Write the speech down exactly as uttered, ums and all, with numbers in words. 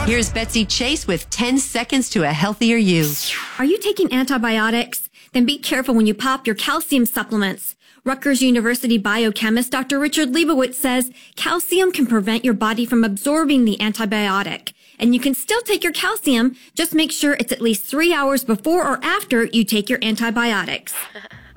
Here's Betsy Chase with ten seconds to a healthier you. Are you taking antibiotics? Then be careful when you pop your calcium supplements. Rutgers University biochemist Doctor Richard Leibowitz says calcium can prevent your body from absorbing the antibiotic. And you can still take your calcium, just make sure it's at least three hours before or after you take your antibiotics.